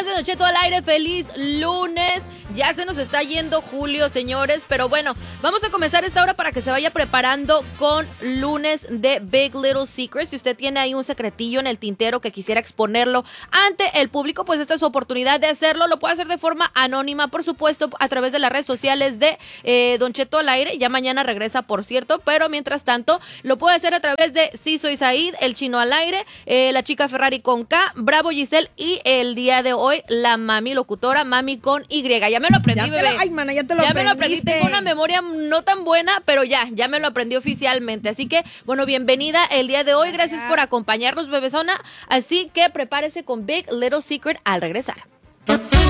de Don Cheto al aire, feliz lunes. Ya se nos está yendo julio, señores, pero bueno, vamos a comenzar esta hora para que se vaya preparando con lunes de Big Little Secrets. Si usted tiene ahí un secretillo en el tintero que quisiera exponerlo ante el público, pues esta es su oportunidad de hacerlo. Lo puede hacer de forma anónima, por supuesto, a través de las redes sociales de Don Cheto al aire. Ya mañana regresa, por cierto, pero mientras tanto, lo puede hacer a través de Sí Soy Said, El Chino al aire, La Chica Ferrari con K, Bravo Giselle y el día de hoy, la Mami Locutora, Mami con Y. Ya me lo aprendí, bebé. Ay, mana, ya te lo Ya aprendiste. me lo aprendí, tengo una memoria no tan buena, pero ya me lo aprendí oficialmente. Así que, bueno, bienvenida el día de hoy. Gracias por acompañarnos, bebezona. Así que prepárese con Big Little Secret al regresar.